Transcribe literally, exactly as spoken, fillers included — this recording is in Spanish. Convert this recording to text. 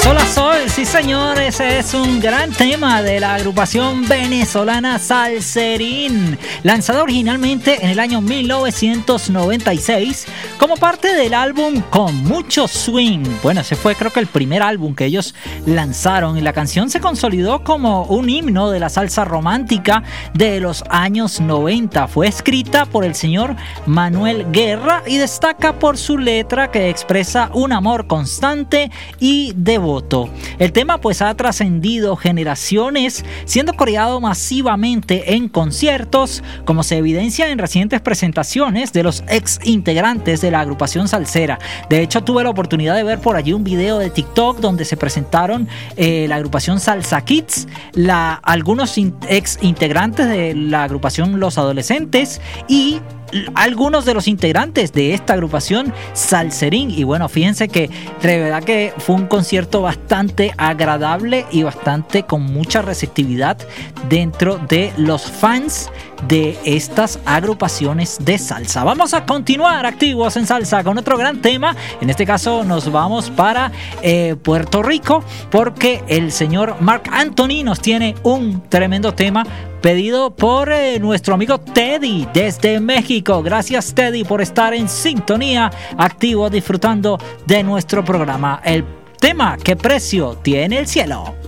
Sol a Sol, sí señor, ese es un gran tema de la agrupación venezolana Salserín, lanzado originalmente en el año mil novecientos noventa y seis como parte del álbum Con Mucho Swing. Bueno, ese fue creo que el primer álbum que ellos lanzaron y la canción se consolidó como un himno de la salsa romántica de los años noventa. Fue escrita por el señor Manuel Guerra y destaca por su letra que expresa un amor constante y devoto. El tema pues ha trascendido generaciones, siendo coreado masivamente en conciertos, como se evidencia en recientes presentaciones de los ex integrantes de la agrupación salsera. De hecho, tuve la oportunidad de ver por allí un video de TikTok donde se presentaron eh, la agrupación Salsa Kids, la, algunos in, ex integrantes de la agrupación Los Adolescentes y algunos de los integrantes de esta agrupación Salserín. Y bueno, fíjense que de verdad que fue un concierto bastante agradable y bastante con mucha receptividad dentro de los fans de estas agrupaciones de salsa. Vamos a continuar activos en salsa con otro gran tema. En este caso nos vamos para eh, Puerto Rico, porque el señor Marc Anthony nos tiene un tremendo tema pedido por eh, nuestro amigo Teddy desde México. Gracias, Teddy, por estar en sintonía, activo, disfrutando de nuestro programa. El tema, ¿qué precio tiene el cielo?